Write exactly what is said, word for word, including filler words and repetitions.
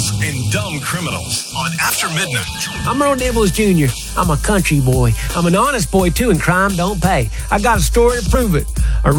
criminals and dumb criminals on After Midnight. I'm Earl Nibbles Junior I'm a country boy. I'm an honest boy, too, and crime don't pay. I got a story to prove it.